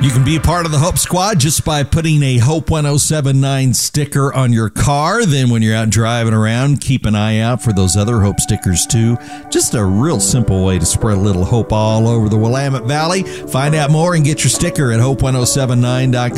You can be a part of the Hope Squad just by putting a Hope 1079 sticker on your car. Then when you're out driving around, keep an eye out for those other Hope stickers too. Just a real simple way to spread a little hope all over the Willamette Valley. Find out more and get your sticker at hope1079.com.